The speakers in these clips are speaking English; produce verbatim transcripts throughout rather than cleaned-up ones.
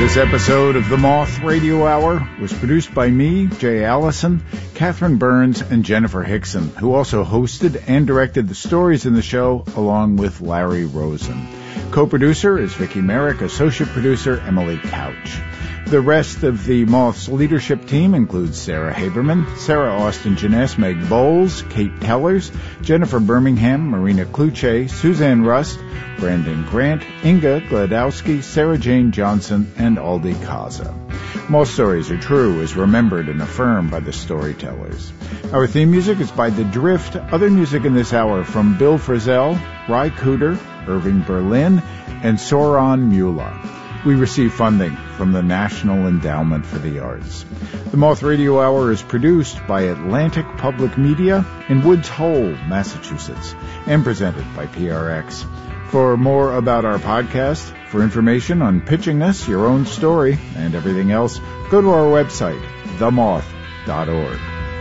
This episode of The Moth Radio Hour was produced by me, Jay Allison, Catherine Burns, and Jennifer Hickson, who also hosted and directed the stories in the show, along with Larry Rosen. Co-producer is Vicki Merrick, associate producer Emily Couch. The rest of the Moth's leadership team includes Sarah Haberman, Sarah Austin Jeunesse, Meg Bowles, Kate Tellers, Jennifer Birmingham, Marina Kluche, Suzanne Rust, Brandon Grant, Inga Gladowski, Sarah Jane Johnson, and Aldi Kaza. Most stories are true is remembered and affirmed by the storytellers. Our theme music is by The Drift. Other music in this hour from Bill Frisell, Ry Cooder, Irving Berlin, and Soran Mula. We receive funding from the National Endowment for the Arts. The Moth Radio Hour is produced by Atlantic Public Media in Woods Hole, Massachusetts, and presented by P R X. For more about our podcast, for information on pitching us your own story and everything else, go to our website, the moth dot org.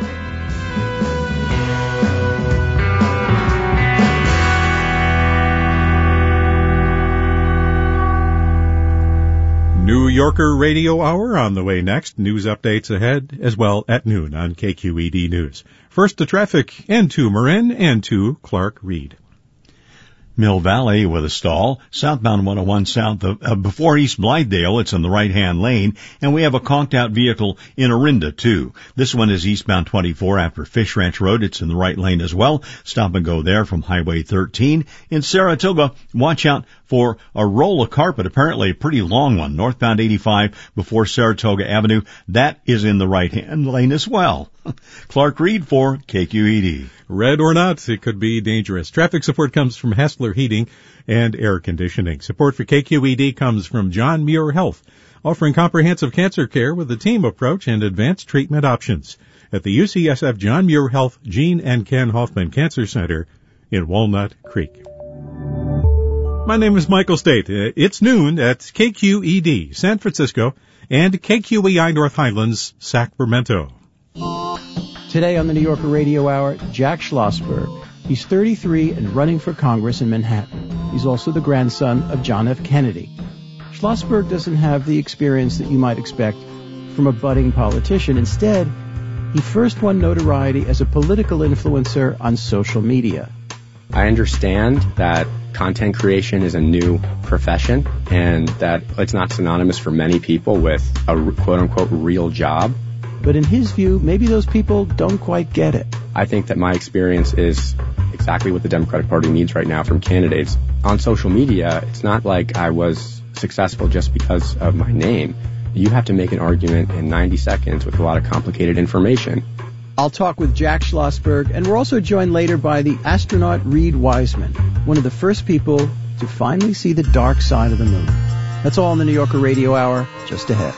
New Yorker Radio Hour on the way next. News updates ahead as well at noon on K Q E D News. First to traffic and to Marin and to Clark Reed. Mill Valley with a stall, southbound one oh one south of, uh, before East Blithedale, it's in the right-hand lane, and we have a conked-out vehicle in Orinda, too. This one is eastbound twenty-four after Fish Ranch Road, it's in the right lane as well. Stop and go there from Highway thirteen. In Saratoga, watch out for a roll of carpet, apparently a pretty long one, northbound eighty-five before Saratoga Avenue. That is in the right-hand lane as well. Clark Reed for K Q E D. Red or not, it could be dangerous. Traffic support comes from Hassler Heating and Air Conditioning. Support for K Q E D comes from John Muir Health, offering comprehensive cancer care with a team approach and advanced treatment options at the U C S F John Muir Health Gene and Ken Hoffman Cancer Center in Walnut Creek. My name is Michael State. It's noon at K Q E D San Francisco and K Q E I North Highlands, Sacramento. Today on the New Yorker Radio Hour, Jack Schlossberg. He's thirty-three and running for Congress in Manhattan. He's also the grandson of John F. Kennedy. Schlossberg doesn't have the experience that you might expect from a budding politician. Instead, he first won notoriety as a political influencer on social media. I understand that content creation is a new profession and that it's not synonymous for many people with a quote-unquote real job. But in his view, maybe those people don't quite get it. I think that my experience is exactly what the Democratic Party needs right now from candidates. On social media, it's not like I was successful just because of my name. You have to make an argument in ninety seconds with a lot of complicated information. I'll talk with Jack Schlossberg, and we're also joined later by the astronaut Reed Wiseman, one of the first people to finally see the dark side of the moon. That's all in the New Yorker Radio Hour, just ahead.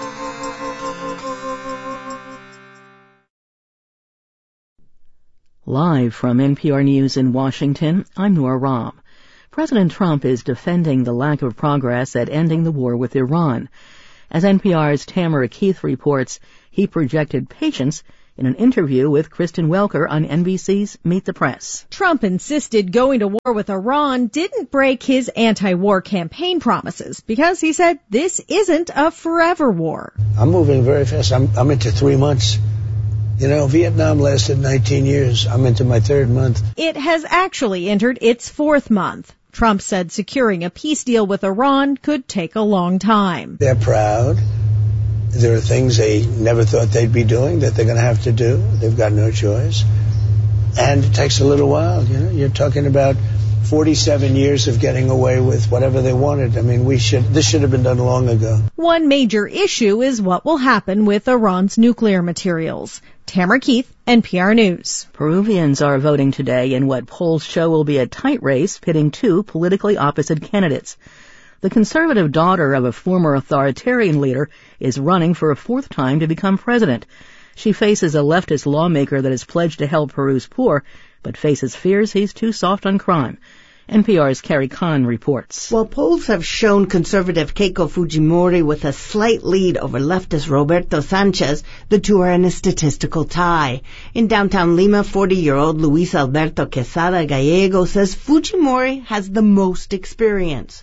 Live from N P R News in Washington, I'm Nora Rahm. President Trump is defending the lack of progress at ending the war with Iran. As N P R's Tamara Keith reports, he projected patience in an interview with Kristen Welker on N B C's Meet the Press. Trump insisted going to war with Iran didn't break his anti-war campaign promises because he said this isn't a forever war. I'm moving very fast. I'm, I'm into three months. You know, Vietnam lasted nineteen years. I'm into my third month. It has actually entered its fourth month. Trump said securing a peace deal with Iran could take a long time. They're proud. There are things they never thought they'd be doing that they're going to have to do. They've got no choice. And it takes a little while. You know, you're talking about forty-seven years of getting away with whatever they wanted. I mean, we should, this should have been done long ago. One major issue is what will happen with Iran's nuclear materials. Tamara Keith, N P R News. Peruvians are voting today in what polls show will be a tight race pitting two politically opposite candidates. The conservative daughter of a former authoritarian leader is running for a fourth time to become president. She faces a leftist lawmaker that has pledged to help Peru's poor, but faces fears he's too soft on crime. N P R's Carrie Kahn reports. While polls have shown conservative Keiko Fujimori with a slight lead over leftist Roberto Sanchez, the two are in a statistical tie. In downtown Lima, forty-year-old Luis Alberto Quesada Gallego says Fujimori has the most experience.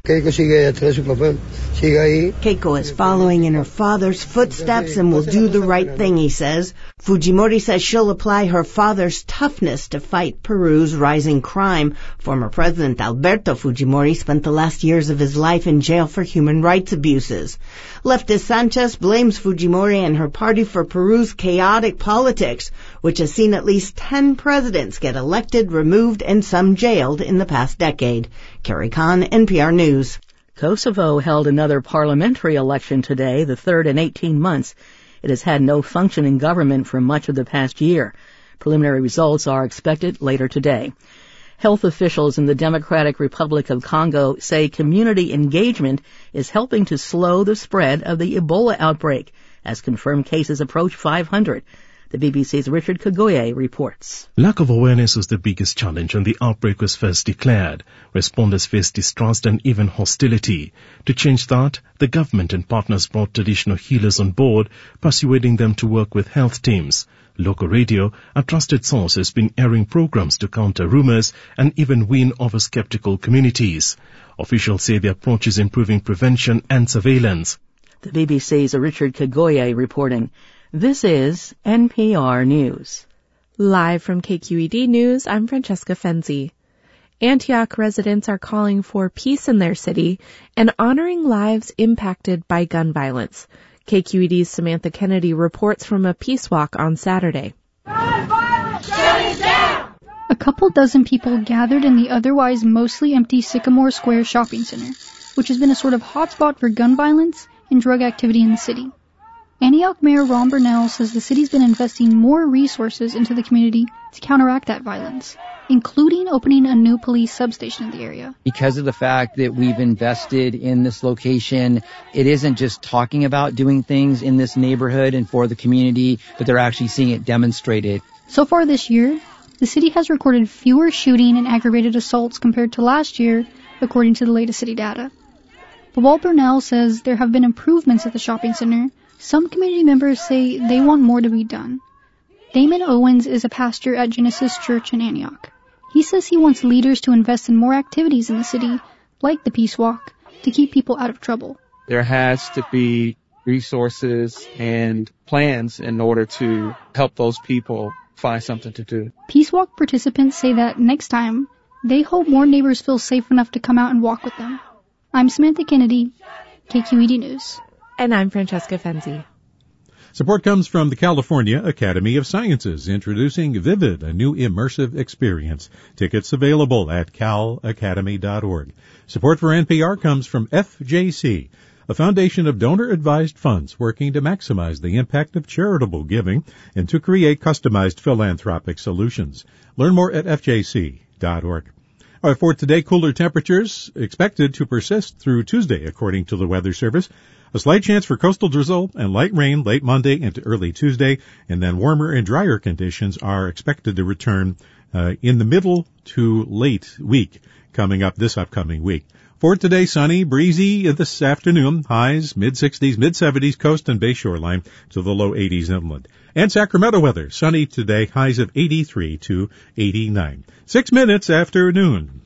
Keiko is following in her father's footsteps and will do the right thing, he says. Fujimori says she'll apply her father's toughness to fight Peru's rising crime. Former President Alberto Fujimori spent the last years of his life in jail for human rights abuses. Leftist Sanchez blames Fujimori and her party for Peru's chaotic politics, which has seen at least ten presidents get elected, removed, and some jailed in the past decade. Carrie Kahn, N P R News. Kosovo held another parliamentary election today, the third in eighteen months. It has had no functioning government for much of the past year. Preliminary results are expected later today. Health officials in the Democratic Republic of Congo say community engagement is helping to slow the spread of the Ebola outbreak, as confirmed cases approach five hundred. The B B C's Richard Kagoye reports. Lack of awareness was the biggest challenge when the outbreak was first declared. Responders faced distrust and even hostility. To change that, the government and partners brought traditional healers on board, persuading them to work with health teams. Local radio, a trusted source, has been airing programs to counter rumors and even win over skeptical communities. Officials say the approach is improving prevention and surveillance. The B B C's Richard Kagoye reporting. This is N P R News. Live from K Q E D News, I'm Francesca Fenzi. Antioch residents are calling for peace in their city and honoring lives impacted by gun violence. K Q E D's Samantha Kennedy reports from a peace walk on Saturday. Gun violence, shut it down! A couple dozen people gathered in the otherwise mostly empty Sycamore Square shopping center, which has been a sort of hotspot for gun violence and drug activity in the city. Antioch Mayor Ron Burnell says the city's been investing more resources into the community to counteract that violence, including opening a new police substation in the area. Because of the fact that we've invested in this location, it isn't just talking about doing things in this neighborhood and for the community, but they're actually seeing it demonstrated. So far this year, the city has recorded fewer shooting and aggravated assaults compared to last year, according to the latest city data. But while Burnell says there have been improvements at the shopping center, some community members say they want more to be done. Damon Owens is a pastor at Genesis Church in Antioch. He says he wants leaders to invest in more activities in the city, like the Peace Walk, to keep people out of trouble. There has to be resources and plans in order to help those people find something to do. Peace Walk participants say that next time, they hope more neighbors feel safe enough to come out and walk with them. I'm Samantha Kennedy, K Q E D News. And I'm Francesca Fenzi. Support comes from the California Academy of Sciences, introducing Vivid, a new immersive experience. Tickets available at cal academy dot org. Support for N P R comes from F J C, a foundation of donor-advised funds working to maximize the impact of charitable giving and to create customized philanthropic solutions. Learn more at f j c dot org. All right, for today, cooler temperatures expected to persist through Tuesday, according to the Weather Service. A slight chance for coastal drizzle and light rain late Monday into early Tuesday, and then warmer and drier conditions are expected to return uh, in the middle to late week coming up this upcoming week. For today, sunny, breezy this afternoon, highs mid-sixties, mid-seventies, coast and bay shoreline to the low eighties inland. And Sacramento weather, sunny today, highs of eighty-three to eighty-nine. Six minutes after noon.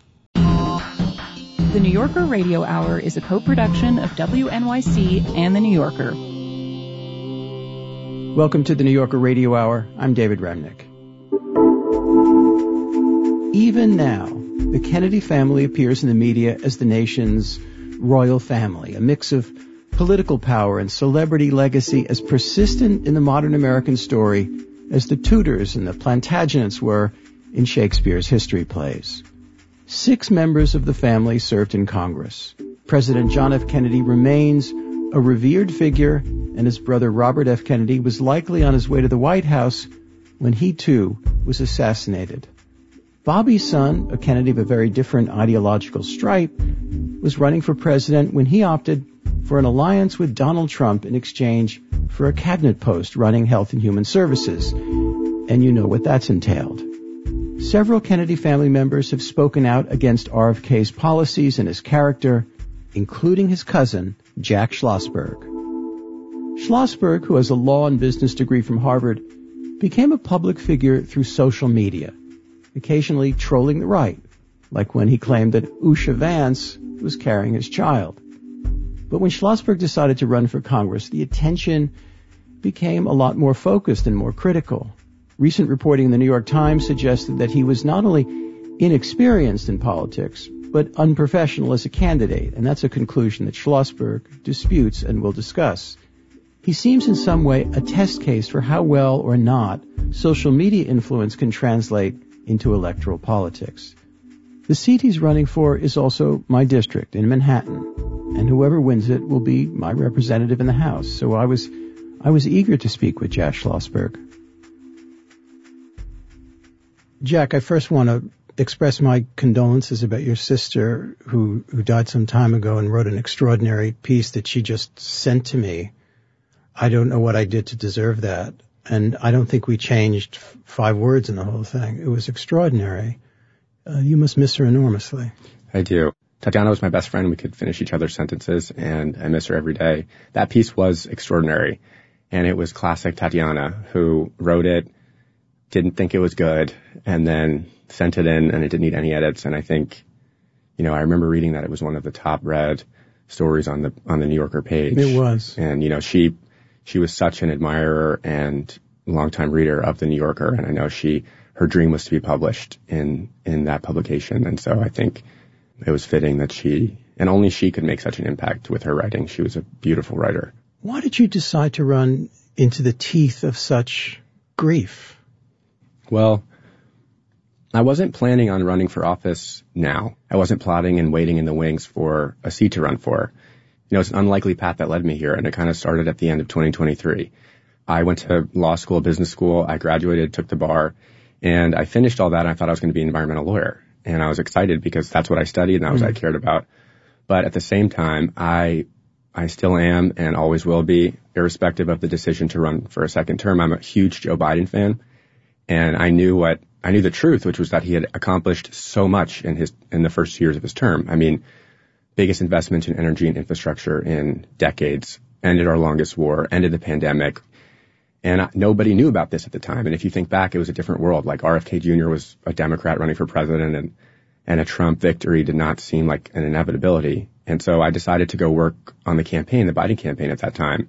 The New Yorker Radio Hour is a co-production of W N Y C and The New Yorker. Welcome to the New Yorker Radio Hour. I'm David Remnick. Even now, the Kennedy family appears in the media as the nation's royal family, a mix of political power and celebrity legacy as persistent in the modern American story as the Tudors and the Plantagenets were in Shakespeare's history plays. Six members of the family served in Congress. President John F. Kennedy remains a revered figure, and his brother Robert F. Kennedy was likely on his way to the White House when he, too, was assassinated. Bobby's son, a Kennedy of a very different ideological stripe, was running for president when he opted for an alliance with Donald Trump in exchange for a cabinet post running Health and Human Services. And you know what that's entailed. Several Kennedy family members have spoken out against R F K's policies and his character, including his cousin, Jack Schlossberg. Schlossberg, who has a law and business degree from Harvard, became a public figure through social media, occasionally trolling the right, like when he claimed that Usha Vance was carrying his child. But when Schlossberg decided to run for Congress, the attention became a lot more focused and more critical. Recent reporting in the New York Times suggested that he was not only inexperienced in politics, but unprofessional as a candidate, and that's a conclusion that Schlossberg disputes and will discuss. He seems in some way a test case for how well or not social media influence can translate into electoral politics. The seat he's running for is also my district in Manhattan, and whoever wins it will be my representative in the House. So I was, I was eager to speak with Jack Schlossberg. Jack, I first want to express my condolences about your sister who, who died some time ago and wrote an extraordinary piece that she just sent to me. I don't know what I did to deserve that. And I don't think we changed f- five words in the whole thing. It was extraordinary. Uh, you must miss her enormously. I do. Tatiana was my best friend. We could finish each other's sentences, and I miss her every day. That piece was extraordinary, and it was classic Tatiana, who wrote it, didn't think it was good, and then sent it in, and it didn't need any edits. And I think, you know, I remember reading that it was one of the top read stories on the on the New Yorker page. It was. And, you know, she she was such an admirer and longtime reader of the New Yorker, and I know she her dream was to be published in in that publication. And so I think it was fitting that she, and only she could make such an impact with her writing. She was a beautiful writer. Why did you decide to run into the teeth of such grief? Well, I wasn't planning on running for office now. I wasn't plotting and waiting in the wings for a seat to run for. You know, it's an unlikely path that led me here, and it kind of started at the end of twenty twenty-three. I went to law school, business school. I graduated, took the bar, and I finished all that, and I thought I was going to be an environmental lawyer. And I was excited because that's what I studied and that was mm-hmm. what I cared about. But at the same time, I I still am and always will be, irrespective of the decision to run for a second term. I'm a huge Joe Biden fan, and I knew what I knew the truth, which was that he had accomplished so much in his in the first years of his term. I mean, biggest investment in energy and infrastructure in decades, ended our longest war, ended the pandemic. And I, nobody knew about this at the time. And if you think back, it was a different world. Like R F K Junior was a Democrat running for president, and, and a Trump victory did not seem like an inevitability. And so I decided to go work on the campaign, the Biden campaign at that time.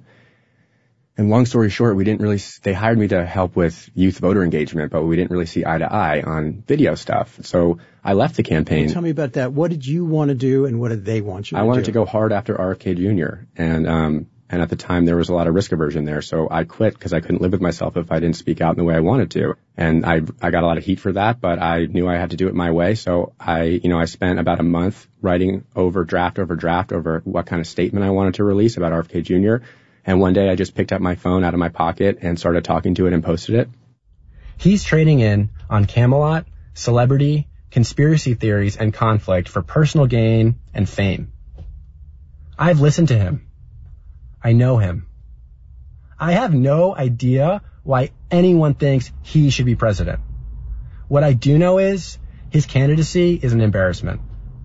And long story short, we didn't really, they hired me to help with youth voter engagement, but we didn't really see eye to eye on video stuff. So I left the campaign. Well, tell me about that. What did you want to do and what did they want you to do? I wanted do? to go hard after R F K Junior And, um, And at the time, there was a lot of risk aversion there. So I quit because I couldn't live with myself if I didn't speak out in the way I wanted to. And I I got a lot of heat for that, but I knew I had to do it my way. So I, you know, I spent about a month writing over draft over draft over what kind of statement I wanted to release about R F K Junior And one day I just picked up my phone out of my pocket and started talking to it and posted it. He's trading in on Camelot, celebrity, conspiracy theories, and conflict for personal gain and fame. I've listened to him. I know him. I have no idea why anyone thinks he should be president. What I do know is his candidacy is an embarrassment.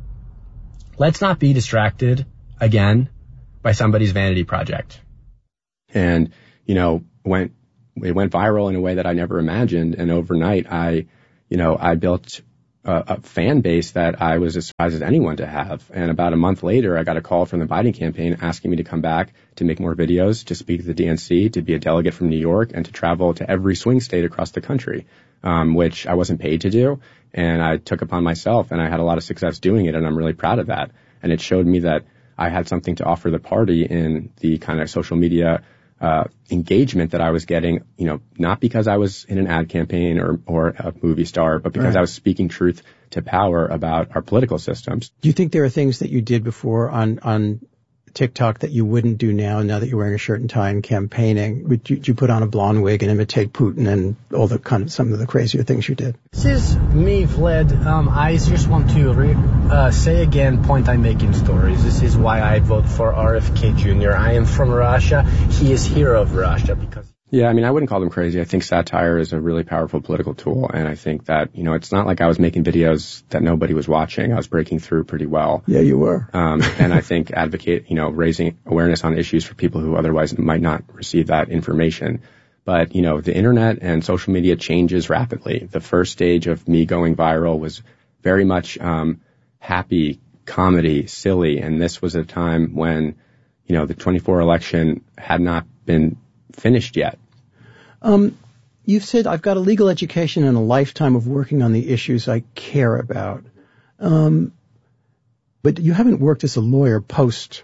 Let's not be distracted, again, by somebody's vanity project. And, you know, went, it went viral in a way that I never imagined. And overnight, I, you know, I built a, a fan base that I was as surprised as anyone to have. And about a month later, I got a call from the Biden campaign asking me to come back to make more videos, to speak to the D N C, to be a delegate from New York, and to travel to every swing state across the country, um, which I wasn't paid to do. And I took upon myself, and I had a lot of success doing it, and I'm really proud of that. And it showed me that I had something to offer the party in the kind of social media uh engagement that I was getting, you know, not because I was in an ad campaign or, or a movie star, but because right. I was speaking truth to power about our political systems. Do you think there are things that you did before on, on TikTok that you wouldn't do now, now that you're wearing a shirt and tie and campaigning? Would you, you put on a blonde wig and imitate Putin and all the kind of, some of the crazier things you did? This is me, Vlad. Um, I just want to re- uh, say again point I make in stories. This is why I vote for R F K Junior I am from Russia. He is hero of Russia because... Yeah, I mean, I wouldn't call them crazy. I think satire is a really powerful political tool, and I think that, you know, it's not like I was making videos that nobody was watching. I was breaking through pretty well. Yeah, you were. Um, and I think advocate, you know, raising awareness on issues for people who otherwise might not receive that information. But, you know, the internet and social media changes rapidly. The first stage of me going viral was very much um, happy, comedy, silly, and this was a time when, you know, the twenty-four election had not been finished yet. Um, you've said, I've got a legal education and a lifetime of working on the issues I care about. Um, but you haven't worked as a lawyer post.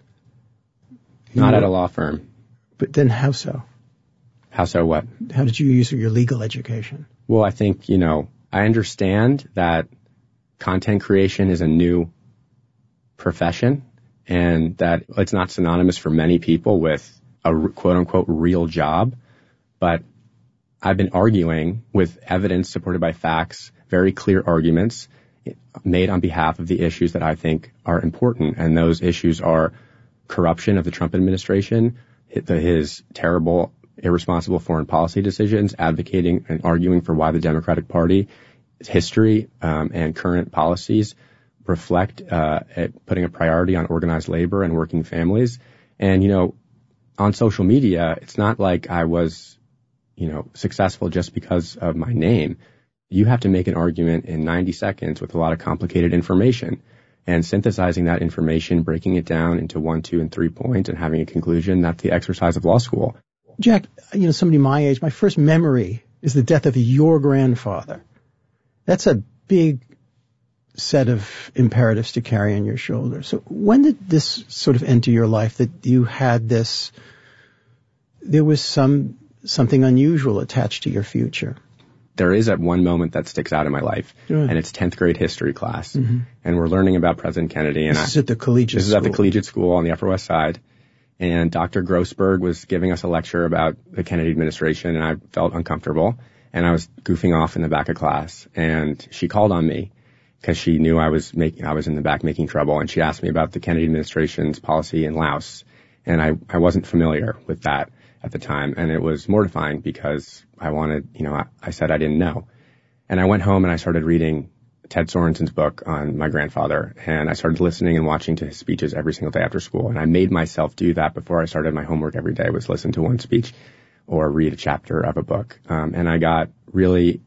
Not at a law firm. But then how so? How so what? How did you use your legal education? Well, I think, you know, I understand that content creation is a new profession and that it's not synonymous for many people with a quote-unquote real job, but I've been arguing with evidence supported by facts, very clear arguments made on behalf of the issues that I think are important, and those issues are corruption of the Trump administration, his terrible, irresponsible foreign policy decisions, advocating and arguing for why the Democratic Party history um, and current policies reflect uh, putting a priority on organized labor and working families. And, you know, on social media, it's not like I was, you know, successful just because of my name. You have to make an argument in ninety seconds with a lot of complicated information, and synthesizing that information, breaking it down into one, two, and three points and having a conclusion, that's the exercise of law school. Jack, you know, somebody my age, my first memory is the death of your grandfather. That's a big set of imperatives to carry on your shoulders. So when did this sort of enter your life that you had this, there was some, something unusual attached to your future? There is at one moment that sticks out in my life, Sure. and it's tenth grade history class. Mm-hmm. And we're learning about President Kennedy. And This is I, at the collegiate This school. is at the collegiate school on the Upper West Side. And Doctor Grossberg was giving us a lecture about the Kennedy administration, and I felt uncomfortable. And I was goofing off in the back of class, and she called on me because she knew I was making, I was in the back making trouble, and she asked me about the Kennedy administration's policy in Laos. And I, I wasn't familiar with that at the time, and it was mortifying because I wanted, you know, I, I said I didn't know. And I went home and I started reading Ted Sorensen's book on my grandfather, and I started listening and watching to his speeches every single day after school. And I made myself do that before I started my homework every day, was listen to one speech or read a chapter of a book. Um, and I got really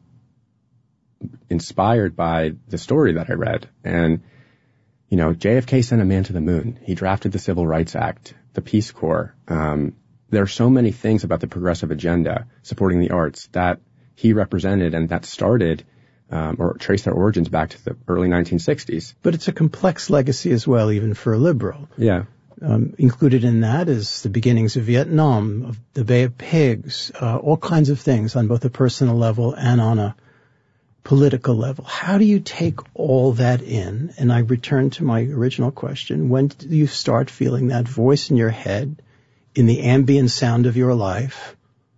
inspired by the story that I read. And, you know, J F K sent a man to the moon. He drafted the Civil Rights Act, the Peace Corps. Um, there are so many things about the progressive agenda supporting the arts that he represented and that started um, or traced their origins back to the early nineteen sixties. But it's a complex legacy as well, even for a liberal. Yeah. Um, included in that is the beginnings of Vietnam, of the Bay of Pigs, uh, all kinds of things on both a personal level and on a political level. How do you take all that in? And I return to my original question. When do you start feeling that voice in your head, in the ambient sound of your life,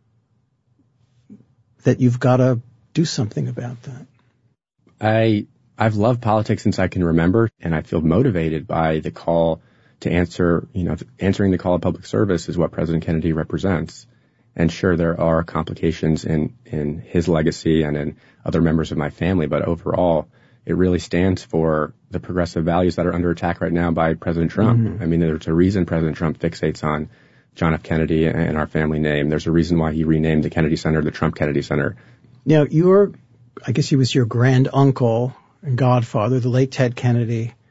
that you've got to do something about that? I, I've loved politics since I can remember, and I feel motivated by the call to answer, you know, answering the call of public service is what President Kennedy represents. And sure, there are complications in, in his legacy and in other members of my family, but overall, it really stands for the progressive values that are under attack right now by President Trump. Mm-hmm. I mean, there's a reason President Trump fixates on John F. Kennedy and our family name. There's a reason why he renamed the Kennedy Center the Trump Kennedy Center. Now, your, I guess he was your grand uncle and godfather, the late Ted Kennedy,